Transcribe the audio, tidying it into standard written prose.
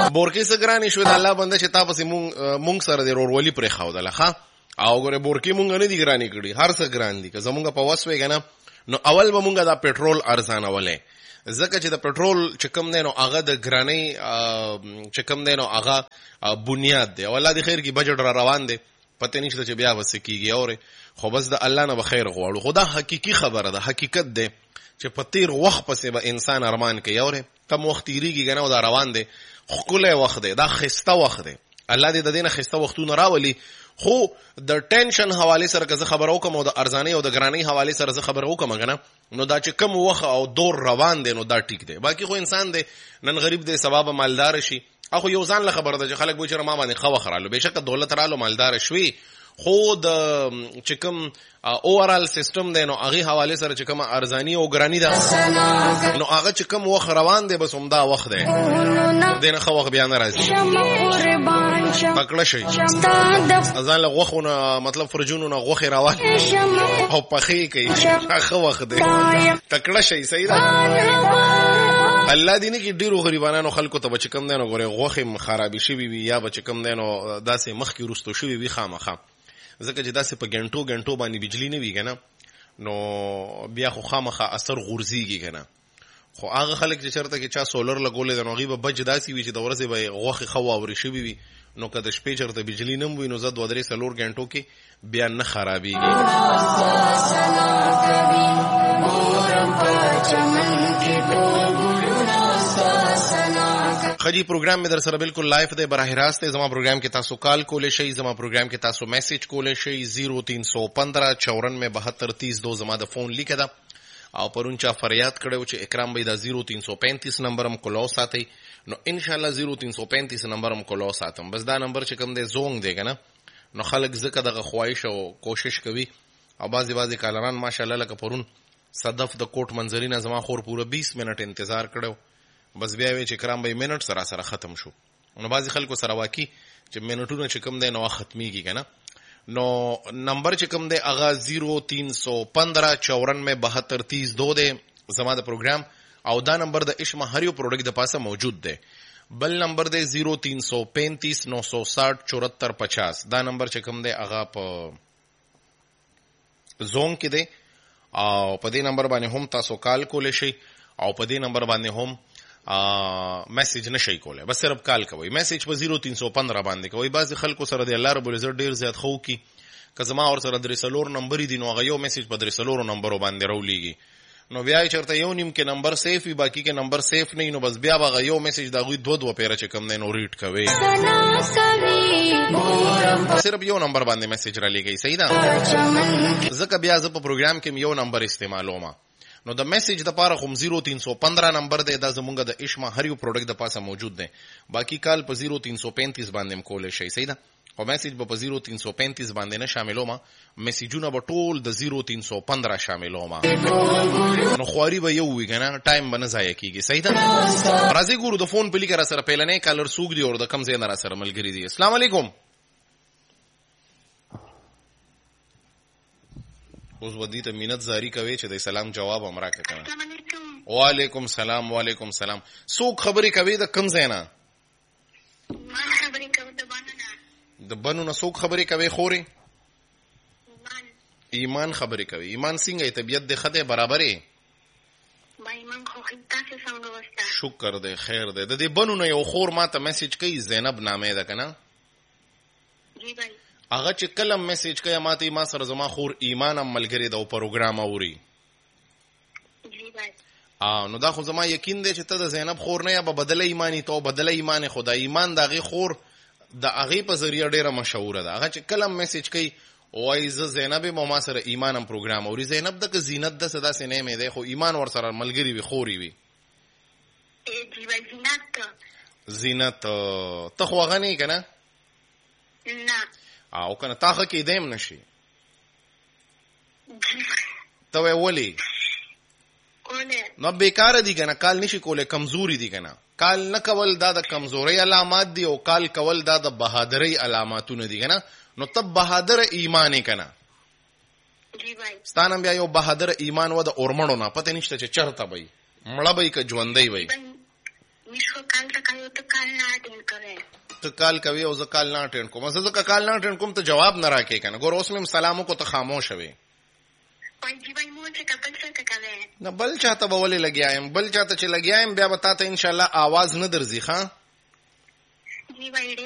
بورکی څه ګرانې شوې د الله بنده چې تا پسې مونږ سره د ورورولي پرې ښودله ښه او ګوره بورکی مونږ نه دي ګرانې کړي هر څه ګران دي که زمونږ په وس وی که نه نو اول به مونږ دا پټرول ارزانولی ځکه چې د پټرول چې کوم دی نو هغه د ګرانۍ چې کوم دی نو هغه بنیاد دی او الله دې خیر کړي بجټ را روان دی پته نشته چې بیا به څه کېږي اورې خو بس د الله نه به خیر غواړو خو دا حقیقي خبره ده حقیقت دی چې په تیر وخت پسې به انسان ارمان کوي اورې کم وخت تېرېږي که نه او دا روان دی ښکلی وخت دی دا ښایسته وخت دی الله دې د دې نه ښایسته وختونه راولي خو د ټینشن حوالې سره که زه خبره وکړم او د ارزانۍ او د ګرانۍ حوالې سره زه خبره وکړم که نه نو دا چې کم وخت او دور روان دی نو دا ټیک دی باقي خو انسان دی نن غریب دی سبا به مالدار شي اخو یو ځان له خبره ده چې خلک به چېرې ما باندې ښه وخت رالو بېشکه دولت رالو مالداره شوي خو د چې کوم اوورال سیستم دی نو هغې حوالې سره چې کومه ارزاني او ګراني ده نو هغه چې کوم وخت روان دی بس همدا وخت دی دې نه ښه وخت بیا نه راځي تکړه شئ ځان له غوښو مطلب فرجونو نه غوښې راواخلئ او پخې کوي ښه وخت دی تکړه شئ صحیح ده الله دې نه کې ډېرو غریبانانو خلکو ته به چې کوم دی نو ګورې غوښې خرابې شوي وي یا به چې کوم دی نو داسې مخکې وروستو شوي وي خامخا ځکه چې داسې په ګنټو باندې بجلی نه وي که نه نو بیا خو خامخا اثر غورځېږي که نه خو هغه خلک چې چېرته کې چا سولر لګولی دی نو هغوی به بج داسې وي چې د ورځې به یې غوښې ښه واورې شوي وي نو که د شپې چېرته بجلی نه وي نو زه 2-3 ګنټو کې بیا نه خرابېږي خجی پروگرام میں در سره بالکل لائف دی براہ راست دی زما پروگرام کې تاسو کال کولې شئ زما پروگرام کې تاسو میسج کولې شئ 0315 زما د فون لیکه ده او پرون چا فریاد کړو چې اکرام بھائی دا 0335 نمبرم کولو ساتي نو ان شاء الله 0335 نمبرم کولو ساتم بس دا نمبر چې کوم دی زونګ دی کنه نو خلک زکه دغه خواهش او کوشش کوي او بعضی کالران ماشاءالله لکه پرون صدف د کوټ منځرینه زما خور پوره 20 منټ انتظار کړو بس بیا وی چې کرام به منټ سره ختم شو نو بعضی خلکو سره واقعي چې منټونه چې کوم دی نو ختميږي کنه نو نمبر چې کوم دی هغه 0315 دی زما د پروګرام او دا نمبر د اشما هریو پروډکټ د پاسه موجود دی بل نمبر دی 0335 960 7450 دا نمبر چې کوم دی هغه په زون کې دی او په دې نمبر باندې هم تاسو کال کولې شئ او په دې نمبر باندې هم میسج نشئ کولای بس صرف کال کوئ میسج په 0315 باندې کوئ بعضی خلکو سره دی الله رب العزت ډیر زیات خو کی که زما اور سره 3 نمبر دي نو هغه یو میسج په 3 نمبرو باندې راولېږي نو بیا چرته یو نیم کې نمبر سیف وي باقی کې نمبر سیف نه نو بس بیا هغه یو میسج دا غوي 2 پیره چې کم نه نو ریډ کوي صرف یو نمبر باندې میسج را لېږي صحیح ده ځکه بیا زه په پروګرام کې یو نمبر استعمالوم نو د میسج د پاره هم 0315 نمبر دی دا زمونږ د اشما هریو پروډکټ د پاسه موجود دی باقی کال په 0335 باندې کولې شي صحیح ده او میسج په 0335 باندې نه شاملوم میسجونه به ټول د 0315 شاملوم نو خواري به یو وي کنه ټایم به نه ضایع کیږي صحیح ده راځي ګورو د فون په لیکه سره پیلنې کالر سوق دی او د کم ځای نه سره ملګری دی السلام علیکم اوس ودی ته مینت زاری کوي چې د سلام جواب امرا کوي وعلیکم سلام څوک خبرې کوي د کم ځای نه د بنو نه څوک خبرې کوي خوري ایمان خبرې کوي ایمان څنګه طبیعت د خدای برابرې ما ایمان خو تاسو څنګه وستا شکر دې خیر دې د دې بنو نه یو خور ماته میسج کوي زینب نامه ده کنه جی بھائی هغه چې کلم میسج کوي ماته ما سره زما خور ایمان هم ملګری د پروګرام اوري جی بھائی نو دا خو زما یقین دی چې ته د زینب خور نه یا به بدله ایمانی ته بدله ایمان خدا ایمان دغه خور د هغه په ذریعہ ډیره مشهور ده هغه چې کلم میسج کوي وای ز زینب ما سره ایمان هم پروګرام اوري زینب د زینت د صدا سي نه مې ده خو ایمان ور سره ملګری وي خوري وي جی بھائی زینت ته خو غنی کنه نه او کنه تاخه کې دیم نشي ته ولی نو بیکار دي کنه کال نشي کوله کمزوري دي کنه کال نه کول دا د کمزوري علامات دي او کال کول دا د بہادرۍ علاماتونه دي کنه نو تب بہادر ایمان کنه جی بھائی ستانم بیا یو بہادر ایمان و د اورمړو نه پته نشته چې چرته وي مړه به ک ژوندۍ وي میشو کال ته کوي ته کال نه اټینډ کوي ته کال کوي او زه کال نه اټینډ کوم. زه کال نه اټینډ کوم ته جواب نه راکې کنه. ګور اوس مې سلام کو ته خاموش وي. وای جی وای مو چې کبل څه ته کوي نه بل چاته به ولې لګیایم. بل چاته چې لګیایم بیا به تا ته ان شاء الله आवाज نه درځي. ښا جی وای